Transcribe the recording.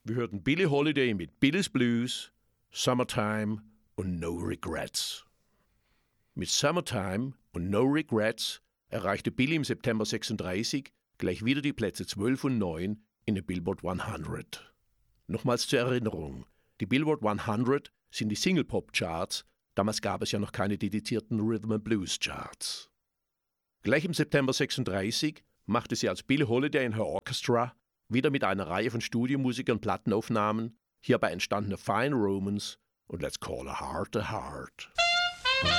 Wir hörten Billie Holiday mit Billy's Blues, Summertime und No Regrets. Mit Summertime und No Regrets erreichte Billie im September 36 gleich wieder die Plätze 12 und 9 in den Billboard 100. Nochmals zur Erinnerung, die Billboard 100 sind die Single-Pop-Charts, damals gab es ja noch keine dedizierten Rhythm-and-Blues-Charts. Gleich im September 36 machte sie als Billie Holiday and Her Orchestra wieder mit einer Reihe von Studiomusikern Plattenaufnahmen, hierbei entstanden Fine Romance und Let's Call a Heart a Heart.